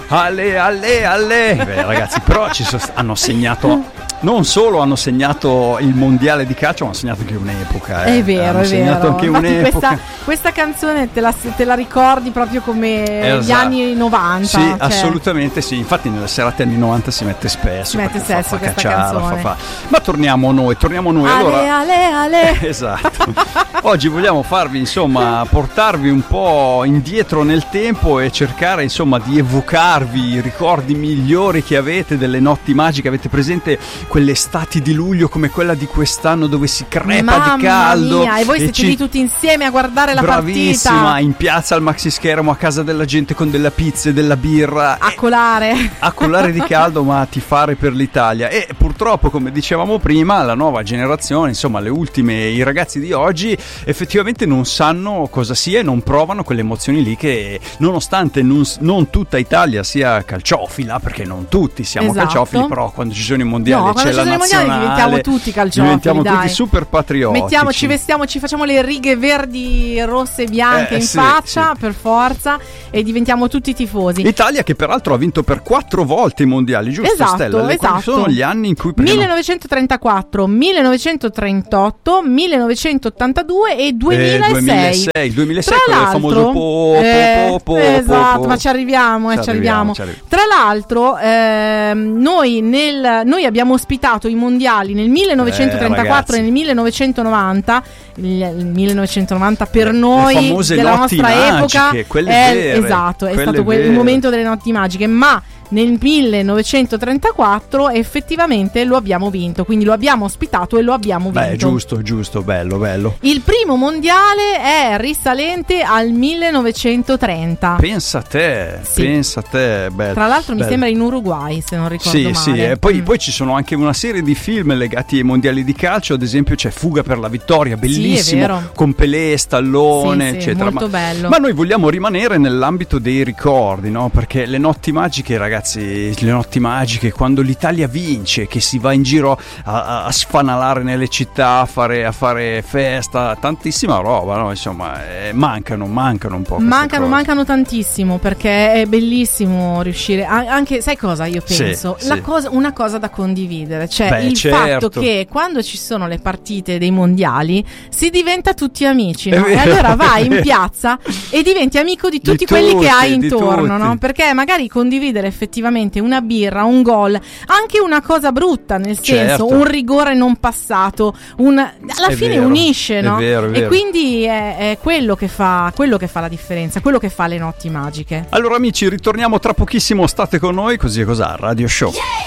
Beh, ragazzi, però hanno segnato. Non solo hanno segnato il mondiale di calcio, ma hanno segnato anche un'epoca. È vero, hanno segnato anche un'epoca. Questa canzone te la ricordi proprio come gli anni 90. Sì, assolutamente sì. Infatti nelle serate anni 90 si mette spesso. Si mette spesso questa canzone. Ma torniamo a noi. Ale. Esatto. Oggi vogliamo farvi, insomma, portarvi un po' indietro nel tempo e cercare, insomma, di evocarvi i ricordi migliori che avete delle notti magiche. Avete presente quelle estati di luglio come quella di quest'anno dove si crepa di caldo? Mia, e voi siete lì tutti insieme a guardare la bravissima, partita. In piazza al maxi schermo a casa della gente con della pizza e della birra. A colare di caldo, ma a tifare per l'Italia. E purtroppo, come dicevamo prima, la nuova generazione, insomma i ragazzi di oggi effettivamente non sanno cosa sia e non provano quelle emozioni lì che, nonostante non tutta Italia sia calciofila, perché non tutti siamo calciofili, però quando ci sono i mondiali c'è la nazionale, diventiamo tutti calciofili, diventiamo tutti super patriottici. Ci facciamo le righe verdi, rosse e bianche in faccia, per forza, e diventiamo tutti tifosi. Italia che peraltro ha vinto per 4 volte i mondiali, giusto? Stella? Quali sono gli anni in cui 1934, 1938, 1982 e 2006. 2006 con il famoso esatto, ma ci arriviamo. Tra l'altro noi abbiamo ospitato i mondiali nel 1934 e nel 1990. Il 1990 per noi della nostra epoca esatto, è stato il momento delle notti magiche, ma nel 1934 effettivamente lo abbiamo vinto, quindi lo abbiamo ospitato e lo abbiamo vinto. Giusto, bello. Il primo mondiale è risalente al 1930. Pensa a te, bello. Tra l'altro mi sembra in Uruguay, se non ricordo male. Sì, e poi ci sono anche una serie di film legati ai mondiali di calcio, ad esempio c'è Fuga per la vittoria, bellissimo, con Pelé, Stallone, eccetera. Molto bello. Ma noi vogliamo rimanere nell'ambito dei ricordi, no? Perché le notti magiche, ragazzi, le notti magiche, quando l'Italia vince, che si va in giro a sfanalare nelle città, a fare festa, tantissima roba, no? Insomma, mancano un po'. Mancano tantissimo, perché è bellissimo riuscire anche, sai cosa io penso? Una cosa da condividere, cioè fatto che quando ci sono le partite dei mondiali si diventa tutti amici, no? E allora vai in piazza e diventi amico di tutti quelli che hai intorno, no? Perché magari condividere effettivamente una birra, un gol, anche una cosa brutta, nel senso un rigore non passato, alla fine unisce, no? È vero. E quindi è quello che fa la differenza, quello che fa le notti magiche. Allora amici, ritorniamo tra pochissimo, state con noi, così e cos'ha Radio Show.